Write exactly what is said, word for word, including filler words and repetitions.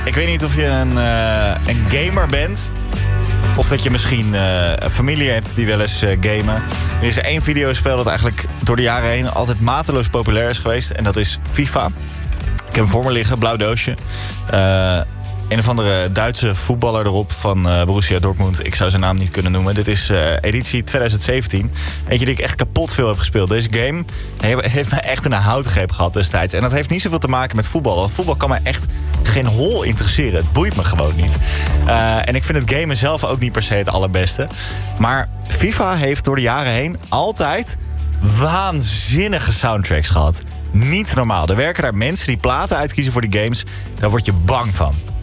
Ik weet niet of je een, uh, een gamer bent. Of dat je misschien uh, een familie hebt die wel eens uh, gamen. Er is één videospel dat eigenlijk door de jaren heen altijd mateloos populair is geweest. En dat is FIFA. Ik heb hem voor me liggen, blauw doosje. Uh, een of andere Duitse voetballer erop van uh, Borussia Dortmund. Ik zou zijn naam niet kunnen noemen. Dit is uh, editie twintig zeventien. Eentje die ik echt kapot veel heb gespeeld. Deze game heeft me echt in een houtgreep gehad destijds. En dat heeft niet zoveel te maken met voetbal. Want voetbal kan me echt geen hol interesseren. Het boeit me gewoon niet. Uh, en ik vind het gamen zelf ook niet per se het allerbeste. Maar FIFA heeft door de jaren heen altijd waanzinnige soundtracks gehad. Niet normaal. Er werken daar mensen die platen uitkiezen voor die games. Daar word je bang van.